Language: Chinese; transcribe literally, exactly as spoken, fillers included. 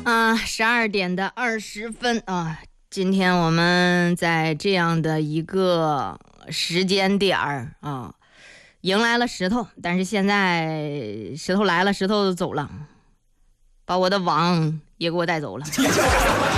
啊，十二点的二十分啊，今天我们在这样的一个时间点儿啊，迎来了石头，但是现在石头来了，石头走了，把我的网也给我带走了。